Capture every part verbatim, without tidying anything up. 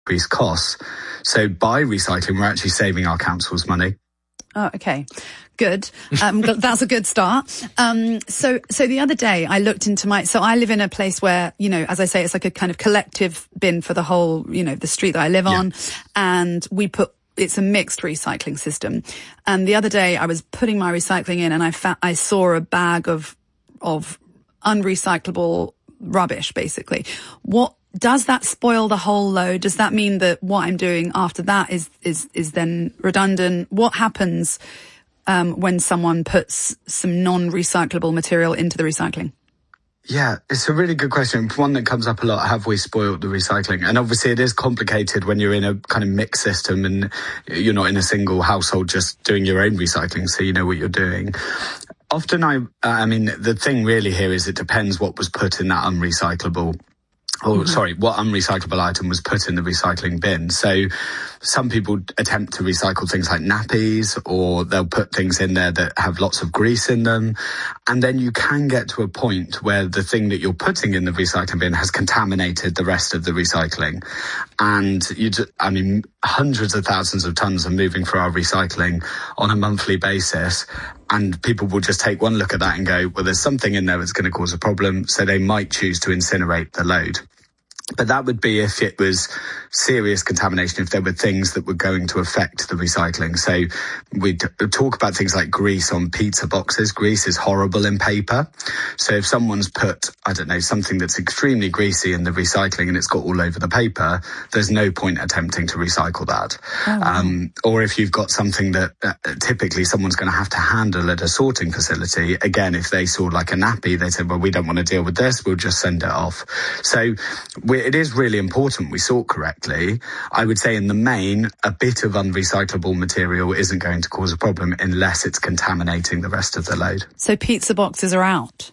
increased costs. So by recycling, we're actually saving our councils money. Oh, okay. Good. Um, that's a good start. Um, so, so the other day I looked into my, so I live in a place where, you know, as I say, it's like a kind of collective bin for the whole, you know, the street that I live yeah. on. And we put, it's a mixed recycling system. And the other day I was putting my recycling in and I fa- I saw a bag of, of unrecyclable rubbish, basically. What, does that spoil the whole load? Does that mean that what I'm doing after that is, is, is then redundant? What happens, um, when someone puts some non-recyclable material into the recycling? Yeah, it's a really good question. One that comes up a lot. Have we spoiled the recycling? And obviously it is complicated when you're in a kind of mixed system and you're not in a single household just doing your own recycling, so you know what you're doing. Often I, I mean, the thing really here is it depends what was put in that unrecyclable Or, mm-hmm. sorry, what unrecyclable item was put in the recycling bin. So some people attempt to recycle things like nappies, or they'll put things in there that have lots of grease in them. And then you can get to a point where the thing that you're putting in the recycling bin has contaminated the rest of the recycling. And you, just, I mean, hundreds of thousands of tons are moving through our recycling on a monthly basis. And people will just take one look at that and go, well, there's something in there that's going to cause a problem. So they might choose to incinerate the load. But that would be if it was serious contamination, if there were things that were going to affect the recycling. So we talk about things like grease on pizza boxes. Grease is horrible in paper. So if someone's put, I don't know, something that's extremely greasy in the recycling and it's got all over the paper, there's no point attempting to recycle that. Oh, wow. Um, or if you've got something that uh, typically someone's going to have to handle at a sorting facility, again, if they saw like a nappy, they said, well, we don't want to deal with this, we'll just send it off. So we it is really important we sort correctly. I would say in the main, a bit of unrecyclable material isn't going to cause a problem unless it's contaminating the rest of the load. So pizza boxes are out?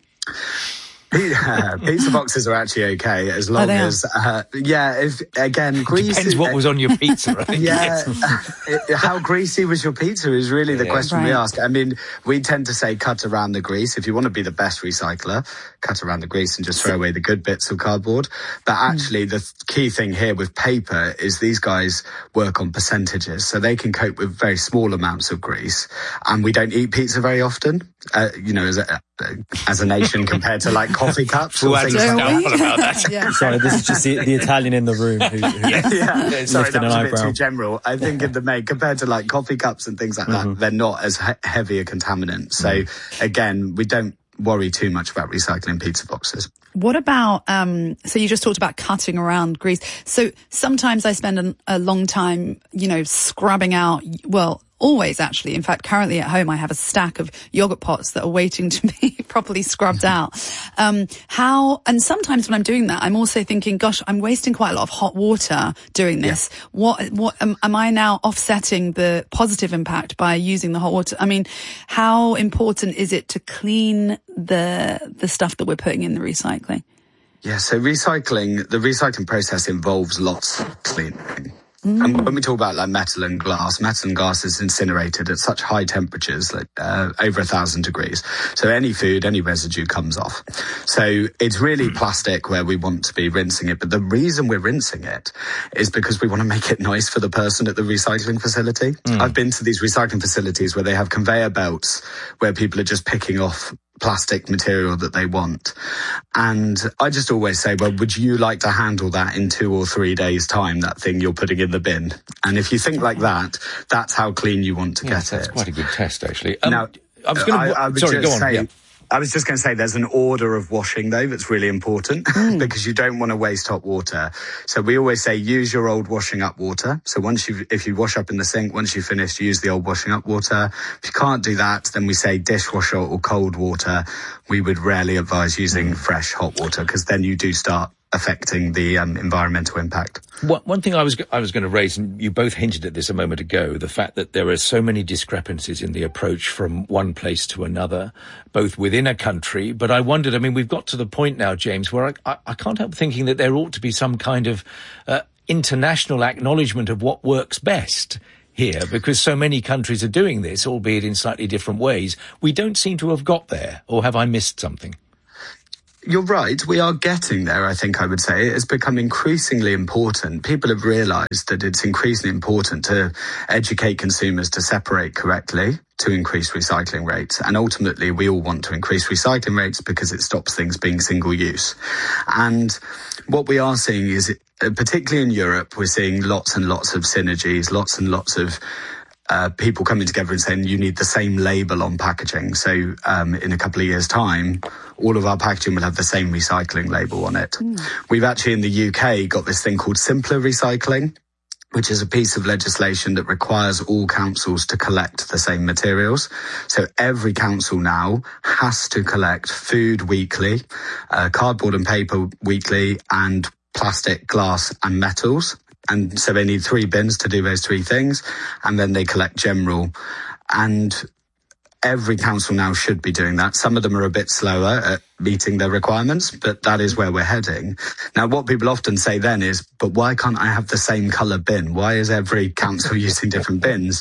Pizza boxes are actually okay as long as, uh, yeah, if, again, greasy. Depends what was on your pizza, I think. Yeah, it, how greasy was your pizza is really the yeah, question right. we ask. I mean, we tend to say cut around the grease. If you want to be the best recycler, cut around the grease and just throw away the good bits of cardboard. But actually, mm. the key thing here with paper is these guys work on percentages, so they can cope with very small amounts of grease. And we don't eat pizza very often, uh, you know, as a, as a nation compared to like coffee cups or things like that. About that. yeah. Sorry, this is just the, the Italian in the room who, who yeah, yeah. Sorry, that was a bit eyebrow. too general. I think in the main, compared to like coffee cups and things like mm-hmm. that, they're not as he- heavy a contaminant. So mm-hmm. again, we don't worry too much about recycling pizza boxes. What about, um, so you just talked about cutting around grease. So sometimes I spend a, a long time, you know, scrubbing out, well, always actually. In fact, currently at home I have a stack of yogurt pots that are waiting to be properly scrubbed out. Um, how, and sometimes when I'm doing that, I'm also thinking, gosh, I'm wasting quite a lot of hot water doing this. Yeah. What, what, am, am I now offsetting the positive impact by using the hot water? I mean, how important is it to clean the, the stuff that we're putting in the recycling? Yeah, so recycling, the recycling process involves lots of cleaning. Mm. And when we talk about like metal and glass, metal and glass is incinerated at such high temperatures, like uh, over a thousand degrees. So any food, any residue comes off. So it's really mm. plastic where we want to be rinsing it. But the reason we're rinsing it is because we want to make it nice for the person at the recycling facility. Mm. I've been to these recycling facilities where they have conveyor belts where people are just picking off plastic material that they want. And I just always say, well, would you like to handle that in two or three days' time, that thing you're putting in the bin? And if you think like that, that's how clean you want to yes, get that's it. That's quite a good test, actually. Um, now, I was going to... Sorry, go on. Say, yeah. I was just going to say there's an order of washing, though, that's really important mm. because you don't want to waste hot water. So we always say use your old washing up water. So once you, if you wash up in the sink, once you finish, use the old washing up water. If you can't do that, then we say dishwasher or cold water. We would rarely advise using mm. fresh hot water because then you do start affecting the um, environmental impact. One, one thing I was I was going to raise, and you both hinted at this a moment ago, the fact that there are so many discrepancies in the approach from one place to another, both within a country. But I wondered, I mean, we've got to the point now, James, where I, I, I can't help thinking that there ought to be some kind of uh, international acknowledgement of what works best here, because so many countries are doing this, albeit in slightly different ways. We don't seem to have got there, or have I missed something? you're right. We are getting there, I think I would say. It's become increasingly important. People have realised that it's increasingly important to educate consumers to separate correctly, to increase recycling rates. And ultimately, we all want to increase recycling rates because it stops things being single use. And what we are seeing is, particularly in Europe, we're seeing lots and lots of synergies, lots and lots of Uh, people coming together and saying you need the same label on packaging. So um, in a couple of years' time, all of our packaging will have the same recycling label on it. Mm. We've actually in the U K got this thing called Simpler Recycling, which is a piece of legislation that requires all councils to collect the same materials. So every council now has to collect food weekly, uh, cardboard and paper weekly, and plastic, glass and metals. And so they need three bins to do those three things, and then they collect general. And every council now should be doing that. Some of them are a bit slower at meeting their requirements, but that is where we're heading. Now, what people often say then is, but why can't I have the same colour bin? Why is every council using different bins?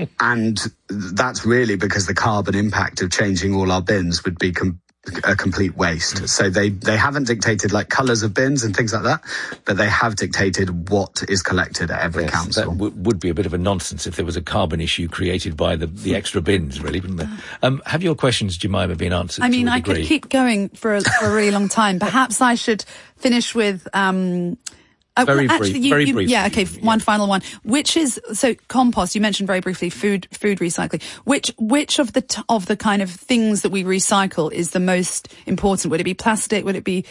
And that's really because the carbon impact of changing all our bins would be com- a complete waste. So they, they haven't dictated like colours of bins and things like that, but they have dictated what is collected at every yes, council. That w- would be a bit of a nonsense if there was a carbon issue created by the, the extra bins, really, wouldn't there? Um, have your questions, Jemima, been answered? I mean, to a I degree? could keep going for a, for a really long time. Perhaps I should finish with... Um, Uh, very well, actually, brief, you, very you, briefly. Yeah, okay, Yeah. one final one. Which is, so compost, you mentioned very briefly food, food recycling. Which, which of the, t- of the kind of things that we recycle is the most important? Would it be plastic? Would it be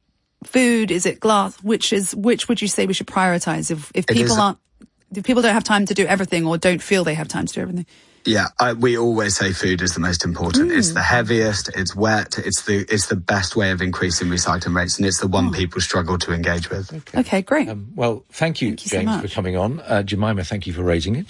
food? Is it glass? Which is, which would you say we should prioritize if, if people aren't, if people don't have time to do everything or don't feel they have time to do everything? Yeah, I, we always say food is the most important. Mm. It's the heaviest, it's wet, it's the it's the best way of increasing recycling rates, and it's the one oh. people struggle to engage with. Okay, okay great. Um, well, thank you, thank you James, so for coming on. Uh, Jemima, thank you for raising it.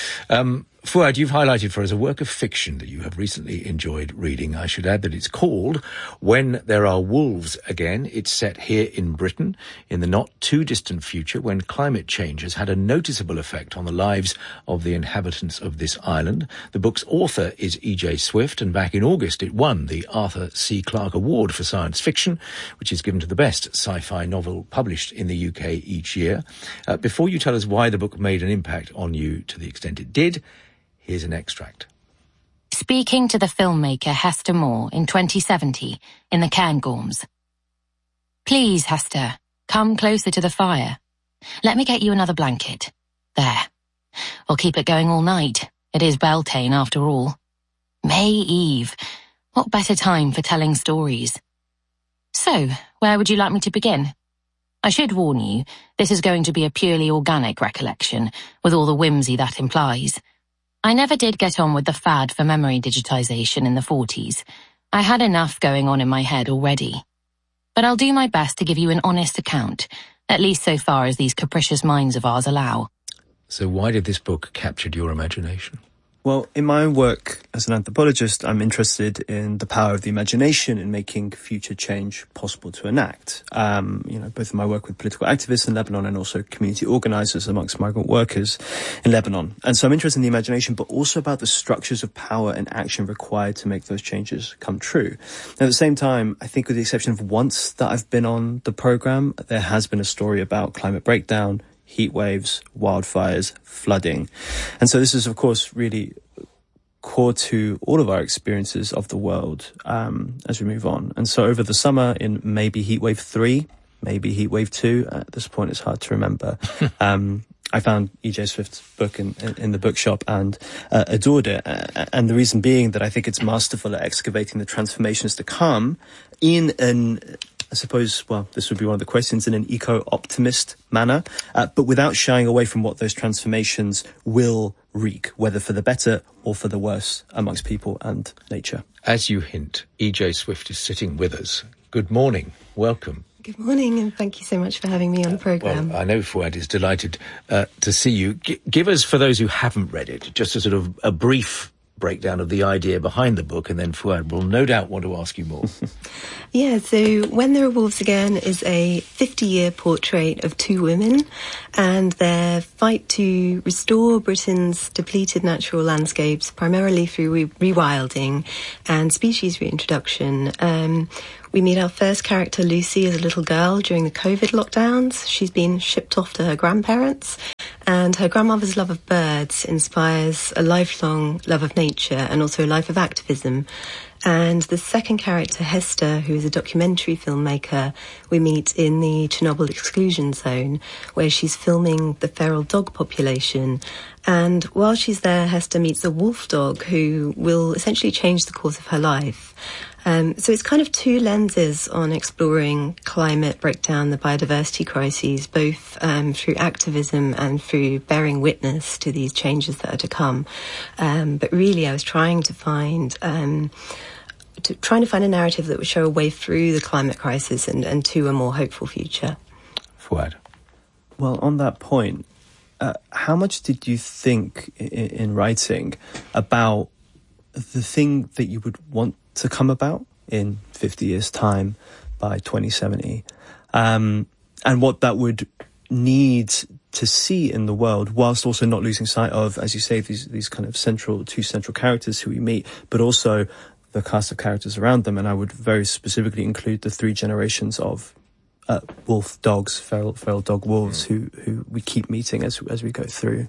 Um, Fuad, you've highlighted for us a work of fiction that you have recently enjoyed reading. I should add that it's called When There Are Wolves Again. It's set here in Britain in the not-too-distant future when climate change has had a noticeable effect on the lives of the inhabitants of this island. The book's author is E J Swift, and back in August it won the Arthur C. Clarke Award for Science Fiction, which is given to the best sci-fi novel published in the U K each year. Uh, before you tell us why the book made an impact on you to the extent it did, here's an extract. Speaking to the filmmaker Hester Moore in twenty seventy in the Cairngorms. Please, Hester, come closer to the fire. Let me get you another blanket. There. We'll keep it going all night. It is Beltane after all. May Eve. What better time for telling stories? So, where would you like me to begin? I should warn you, this is going to be a purely organic recollection, with all the whimsy that implies. I never did get on with the fad for memory digitization in the forties. I had enough going on in my head already. But I'll do my best to give you an honest account, at least so far as these capricious minds of ours allow. So why did this book capture your imagination? Well, in my own work as an anthropologist, I'm interested in the power of the imagination in making future change possible to enact. Um, you know, both in my work with political activists in Lebanon and also community organizers amongst migrant workers in Lebanon. And so I'm interested in the imagination, but also about the structures of power and action required to make those changes come true. Now, at the same time, I think with the exception of once that I've been on the program, there has been a story about climate breakdown, heat waves, wildfires, flooding. And so this is, of course, really core to all of our experiences of the world um, as we move on. And so over the summer in maybe heat wave three, maybe heat wave two, at this point it's hard to remember, um, I found E J Swift's book in, in, in the bookshop and uh, adored it. Uh, and the reason being that I think it's masterful at excavating the transformations to come in an... I suppose, well, this would be one of the questions, in an eco-optimist manner, uh, but without shying away from what those transformations will wreak, whether for the better or for the worse amongst people and nature. As you hint, E J Swift is sitting with us. Good morning. Welcome. Good morning, and thank you so much for having me on the programme. Well, I know Fuad is delighted uh, to see you. G- give us, for those who haven't read it, just a sort of a brief breakdown of the idea behind the book, and then Fuad will no doubt want to ask you more. Yeah, so When There Are Wolves Again is a fifty-year portrait of two women and their fight to restore Britain's depleted natural landscapes, primarily through re- rewilding and species reintroduction. Um, We meet our first character, Lucy, as a little girl during the COVID lockdowns. She's been shipped off to her grandparents, and her grandmother's love of birds inspires a lifelong love of nature and also a life of activism. And the second character, Hester, who is a documentary filmmaker, we meet in the Chernobyl exclusion zone, where she's filming the feral dog population. And while she's there, Hester meets a wolf dog who will essentially change the course of her life. Um, so it's kind of two lenses on exploring climate breakdown, the biodiversity crises, both um, through activism and through bearing witness to these changes that are to come. Um, but really, I was trying to find... Um, To, trying to find a narrative that would show a way through the climate crisis and, and to a more hopeful future. Fouad. Well, on that point, uh, how much did you think in, in writing about the thing that you would want to come about in fifty years' time by twenty seventy, um, and what that would need to see in the world, whilst also not losing sight of, as you say, these these kind of central two central characters who we meet, but also the cast of characters around them. And I would very specifically include the three generations of uh, wolf dogs, feral, feral dog wolves, who who we keep meeting as as we go through.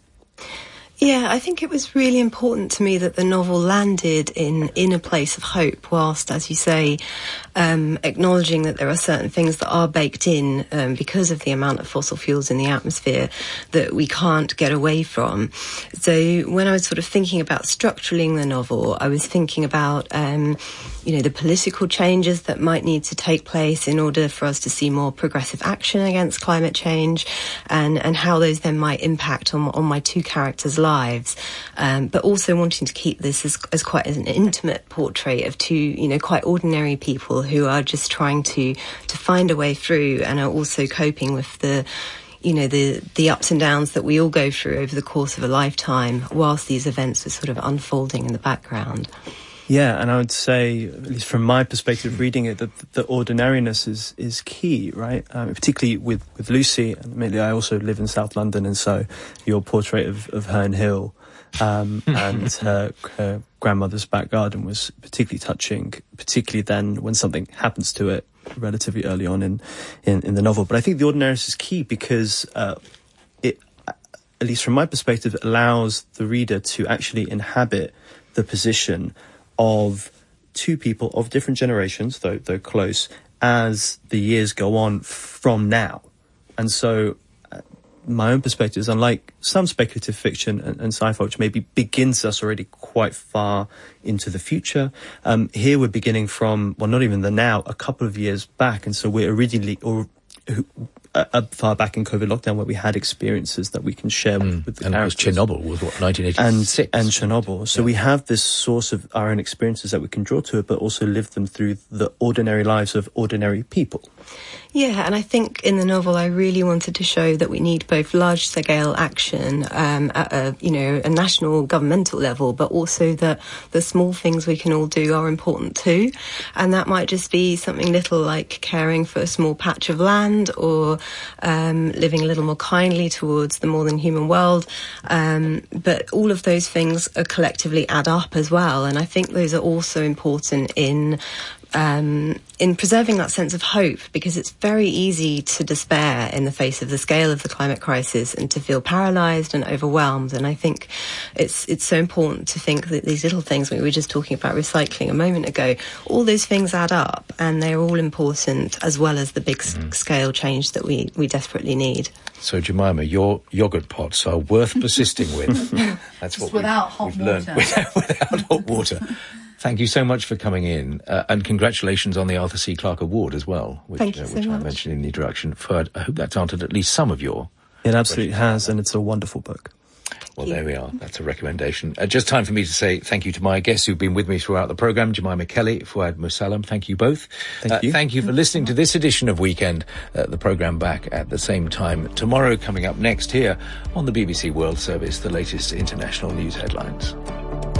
Yeah, I think it was really important to me that the novel landed in, in a place of hope, whilst, as you say, um, acknowledging that there are certain things that are baked in um, because of the amount of fossil fuels in the atmosphere that we can't get away from. So when I was sort of thinking about structuring the novel, I was thinking about, um, you know, the political changes that might need to take place in order for us to see more progressive action against climate change, and, and how those then might impact on, on my two characters' lives, um, but also wanting to keep this as, as quite as an intimate portrait of two, you know, quite ordinary people who are just trying to to find a way through and are also coping with the, you know, the the ups and downs that we all go through over the course of a lifetime, whilst these events are sort of unfolding in the background. Yeah, and I would say, at least from my perspective, reading it, that the ordinariness is is key, right? Um, particularly with, with Lucy, and admittedly I also live in South London, and so your portrait of, of Herne Hill um, and her, her grandmother's back garden was particularly touching, particularly then when something happens to it relatively early on in, in, in the novel. But I think the ordinariness is key because uh, it, at least from my perspective, allows the reader to actually inhabit the position of two people of different generations, though though close, as the years go on from now. And so uh, my own perspective is, unlike some speculative fiction and, and sci-fi, which maybe begins us already quite far into the future, um, here we're beginning from, well, not even the now, a couple of years back. And so we're originally, or uh, far back in COVID lockdown, where we had experiences that we can share mm. with, with the and characters. And Chernobyl was what, nineteen eighty-six? And, and Chernobyl. So yeah. we have this source of our own experiences that we can draw to it, but also live them through the ordinary lives of ordinary people. Yeah, and I think in the novel I really wanted to show that we need both large-scale action um, at a, you know, a national governmental level, but also that the small things we can all do are important too. And that might just be something little like caring for a small patch of land, or um, living a little more kindly towards the more than human world. Um, but all of those things are collectively add up as well. And I think those are also important in Um, in preserving that sense of hope, because it's very easy to despair in the face of the scale of the climate crisis and to feel paralysed and overwhelmed. And I think it's it's so important to think that these little things, we were just talking about recycling a moment ago, all those things add up, and they're all important, as well as the big mm. scale change that we, we desperately need. So, Jemima, your yoghurt pots are worth persisting with. That's what without we've, hot we've water. learned. Without, without hot water. Thank you so much for coming in, uh, and congratulations on the Arthur C. Clarke Award as well, which, Thank you uh, so which much. I mentioned in the introduction. Fouad, I hope that's answered at least some of your It absolutely has, and it's a wonderful book. Well, there we are. That's a recommendation. Uh, just time for me to say thank you to my guests who've been with me throughout the programme. Jemima Kelly, Fouad Moussalam, thank you both. Thank uh, you. Thank you for listening to this edition of Weekend. Uh, the programme back at the same time tomorrow. Coming up next here on the B B C World Service, the latest international news headlines.